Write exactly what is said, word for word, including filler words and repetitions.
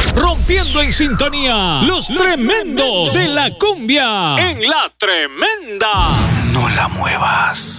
Rompiendo en sintonía, los, los tremendos, tremendos de la cumbia en La Tremenda. No la muevas.